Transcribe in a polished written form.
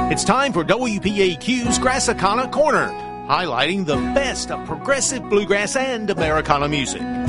It's time for WPAQ's Grassicana Corner, highlighting the best of progressive bluegrass and Americana music.